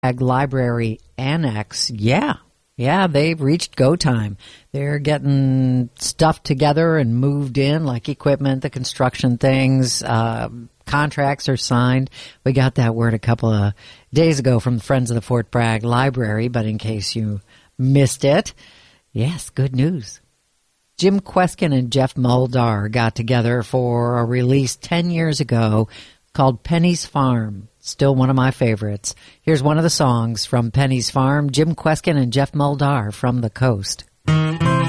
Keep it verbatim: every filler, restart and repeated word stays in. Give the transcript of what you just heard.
Ag Library Annex. Yeah. Yeah, they've reached go time. They're getting stuff together and moved in, like equipment, the construction things. Uh, contracts are signed. We got that word a couple of days ago from the Friends of the Fort Bragg Library, but in case you missed it, yes, good news. Jim Kweskin and Jeff Muldaur got together for a release ten years ago called Penny's Farm. Still one of my favorites. Here's one of the songs from Penny's Farm, Jim Kweskin and Jeff Muldaur from the Coast.